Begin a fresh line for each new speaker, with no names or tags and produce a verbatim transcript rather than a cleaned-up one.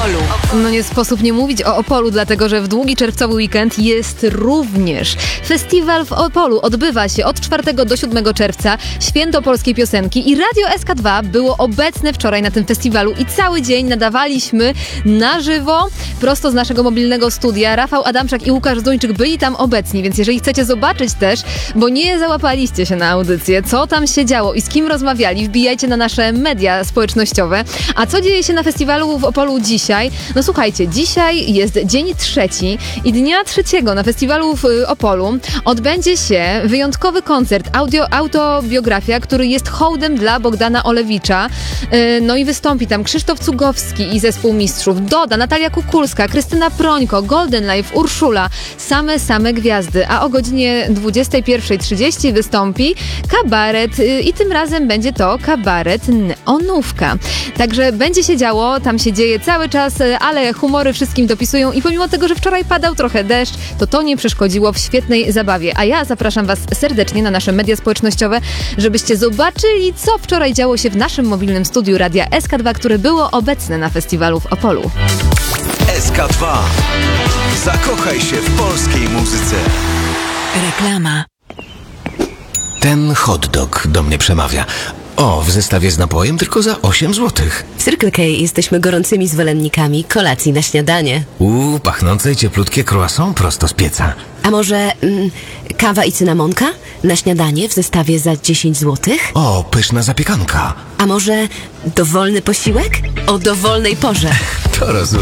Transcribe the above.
Opolu.
No nie sposób nie mówić o Opolu, dlatego że w długi czerwcowy weekend jest również festiwal w Opolu. Odbywa się od czwartego do siódmego czerwca, Święto Polskiej Piosenki, i Radio S K dwa było obecne wczoraj na tym festiwalu i cały dzień nadawaliśmy na żywo, prosto z naszego mobilnego studia. Rafał Adamczak i Łukasz Zduńczyk byli tam obecni, więc jeżeli chcecie zobaczyć też, bo nie załapaliście się na audycję, co tam się działo i z kim rozmawiali, wbijajcie na nasze media społecznościowe. A co dzieje się na festiwalu w Opolu dzisiaj? No słuchajcie, dzisiaj jest dzień trzeci i dnia trzeciego na festiwalu w Opolu odbędzie się wyjątkowy koncert audio, autobiografia, który jest hołdem dla Bogdana Olewicza. No i wystąpi tam Krzysztof Cugowski i zespół mistrzów, Doda, Natalia Kukulska, Krystyna Prońko, Golden Life, Urszula, same, same gwiazdy. A o godzinie dwudziestej pierwszej trzydzieści wystąpi kabaret i tym razem będzie to kabaret Neonówka. Także będzie się działo, tam się dzieje cały czas, ale humory wszystkim dopisują i pomimo tego, że wczoraj padał trochę deszcz, to to nie przeszkodziło w świetnej zabawie. A ja zapraszam Was serdecznie na nasze media społecznościowe, żebyście zobaczyli, co wczoraj działo się w naszym mobilnym studiu Radia S K dwa, które było obecne na festiwalu w Opolu.
S K dwa. Zakochaj się w polskiej muzyce.
Reklama.
Ten hot dog do mnie przemawia. O, w zestawie z napojem tylko za osiem złotych.
W Circle K jesteśmy gorącymi zwolennikami kolacji na śniadanie.
Uuu, pachnące i cieplutkie croissant prosto z pieca.
A może mm, kawa i cynamonka na śniadanie w zestawie za dziesięć złotych?
O, pyszna zapiekanka.
A może dowolny posiłek o dowolnej porze?
To rozumiem.